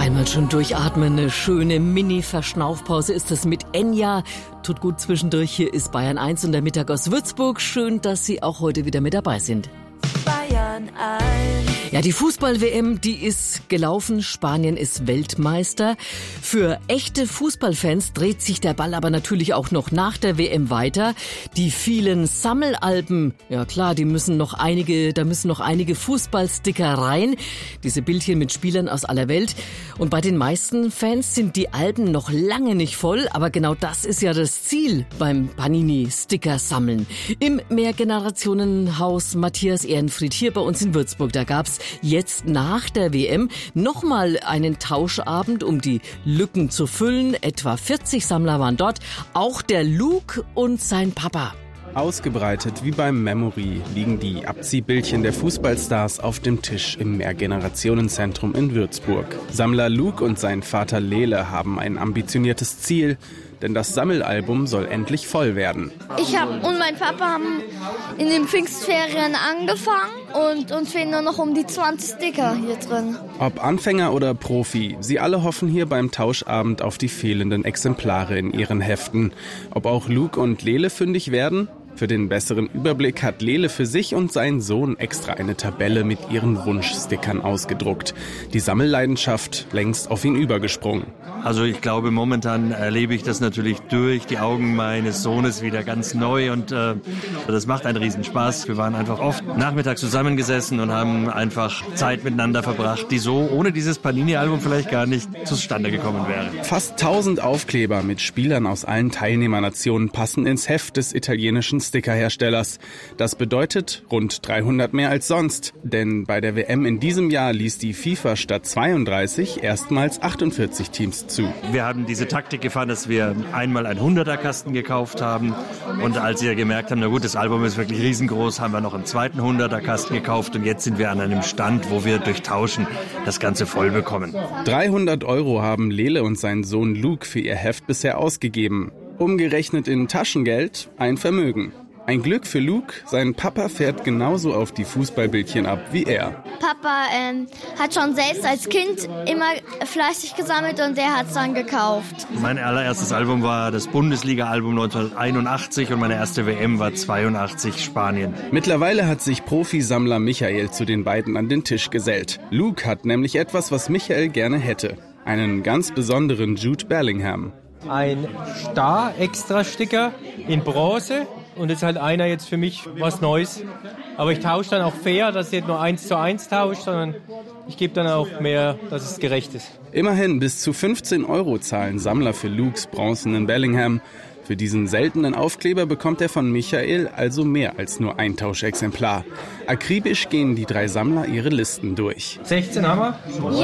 Einmal schon durchatmen, eine schöne Mini-Verschnaufpause ist das mit Enya. Tut gut zwischendurch. Hier ist Bayern 1 und der Mittag aus Würzburg. Schön, dass Sie auch heute wieder mit dabei sind. Bayern 1. Ja, die Fußball-WM, die ist gelaufen. Spanien ist Weltmeister. Für echte Fußballfans dreht sich der Ball aber natürlich auch noch nach der WM weiter. Die vielen Sammelalben, ja klar, da müssen noch einige Fußballsticker rein. Diese Bildchen mit Spielern aus aller Welt. Und bei den meisten Fans sind die Alben noch lange nicht voll. Aber genau das ist ja das Ziel beim Panini-Sticker sammeln. Im Mehrgenerationenhaus Matthias Ehrenfried hier bei uns in Würzburg, da gab's jetzt nach der WM nochmal einen Tauschabend, um die Lücken zu füllen. Etwa 40 Sammler waren dort, auch der Luke und sein Papa. Ausgebreitet wie beim Memory liegen die Abziehbildchen der Fußballstars auf dem Tisch im Mehrgenerationenzentrum in Würzburg. Sammler Luke und sein Vater Lele haben ein ambitioniertes Ziel, denn das Sammelalbum soll endlich voll werden. Ich und mein Papa haben in den Pfingstferien angefangen und uns fehlen nur noch um die 20 Sticker hier drin. Ob Anfänger oder Profi, sie alle hoffen hier beim Tauschabend auf die fehlenden Exemplare in ihren Heften. Ob auch Luke und Lele fündig werden? Für den besseren Überblick hat Lele für sich und seinen Sohn extra eine Tabelle mit ihren Wunschstickern ausgedruckt. Die Sammelleidenschaft längst auf ihn übergesprungen. Also ich glaube, momentan erlebe ich das natürlich durch die Augen meines Sohnes wieder ganz neu und das macht einen Riesenspaß. Wir waren einfach oft nachmittags zusammengesessen und haben einfach Zeit miteinander verbracht, die so ohne dieses Panini-Album vielleicht gar nicht zustande gekommen wäre. Fast 1000 Aufkleber mit Spielern aus allen Teilnehmernationen passen ins Heft des italienischen Stickerherstellers. Das bedeutet rund 300 mehr als sonst, denn bei der WM in diesem Jahr ließ die FIFA statt 32 erstmals 48 Teams zu. Wir haben diese Taktik gefahren, dass wir einmal einen 100er-Kasten gekauft haben und als wir gemerkt haben, na gut, das Album ist wirklich riesengroß, haben wir noch einen zweiten 100er-Kasten gekauft und jetzt sind wir an einem Stand, wo wir durch Tauschen das Ganze voll bekommen. 300 € haben Lele und sein Sohn Luke für ihr Heft bisher ausgegeben. Umgerechnet in Taschengeld ein Vermögen. Ein Glück für Luke, sein Papa fährt genauso auf die Fußballbildchen ab wie er. Papa hat schon selbst als Kind immer fleißig gesammelt und der hat es dann gekauft. Mein allererstes Album war das Bundesliga-Album 1981 und meine erste WM war 82 Spanien. Mittlerweile hat sich Profisammler Michael zu den beiden an den Tisch gesellt. Luke hat nämlich etwas, was Michael gerne hätte. Einen ganz besonderen Jude Bellingham. Ein Star-Extra-Sticker in Bronze. Und das ist halt einer jetzt für mich was Neues. Aber ich tausche dann auch fair, dass ich nicht nur 1:1 tausche, sondern ich gebe dann auch mehr, dass es gerecht ist. Immerhin bis zu 15 € zahlen Sammler für Lukes bronzenen Bellingham. Für diesen seltenen Aufkleber bekommt er von Michael also mehr als nur ein Tauschexemplar. Akribisch gehen die 3 Sammler ihre Listen durch. 16 haben wir.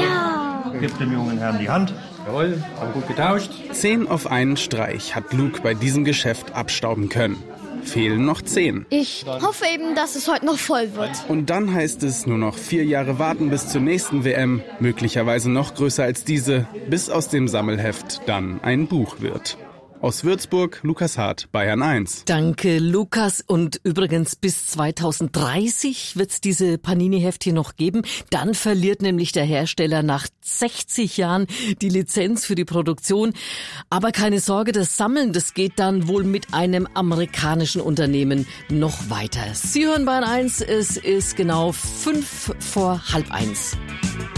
Ja! Gib dem jungen Herrn die Hand. Jawohl, haben gut getauscht. 10 auf einen Streich hat Luke bei diesem Geschäft abstauben können. Fehlen noch 10. Ich hoffe eben, dass es heute noch voll wird. Und dann heißt es nur noch 4 Jahre warten bis zur nächsten WM. Möglicherweise noch größer als diese, bis aus dem Sammelheft dann ein Buch wird. Aus Würzburg, Lukas Hart, Bayern 1. Danke, Lukas. Und übrigens bis 2030 wird es diese Panini-Heft hier noch geben. Dann verliert nämlich der Hersteller nach 60 Jahren die Lizenz für die Produktion. Aber keine Sorge, das Sammeln, das geht dann wohl mit einem amerikanischen Unternehmen noch weiter. Sie hören Bayern 1, es ist genau 1:05.